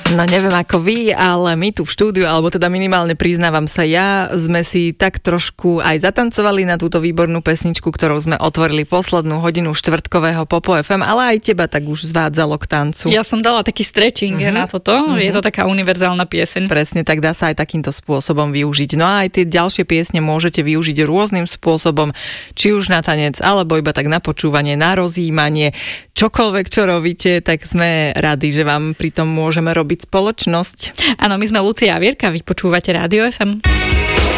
No neviem ako vy, ale my tu v štúdiu, alebo teda minimálne priznávam sa ja, sme si tak trošku aj zatancovali na túto výbornú pesničku, ktorou sme otvorili poslednú hodinu štvrtkového Popo FM, ale aj teba tak už zvádzalo k tancu. Ja som dala taký stretching na toto, je to taká univerzálna pieseň. Presne, tak dá sa aj takýmto spôsobom využiť. No a aj tie ďalšie piesne môžete využiť rôznym spôsobom, či už na tanec, alebo iba tak na počúvanie, na rozjímanie, čokoľvek, čo robíte, tak sme radi, že vám pri tom môžeme robiť spoločnosť. Áno, my sme Lucia a Vierka, vy počúvate Rádio FM.